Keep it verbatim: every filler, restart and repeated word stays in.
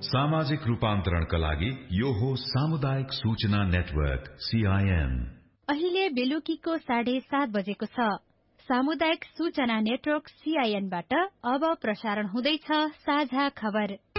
सामाजिक रूपान्तरणका लागि यो हो सामुदायिक सूचना नेटवर्क सीआईएन। अहिले बेलुकीको साढे सात बजेको छ। सामुदायिक सूचना नेटवर्क सीआईएनबाट अब प्रसारण हुँदैछ साझा खबर।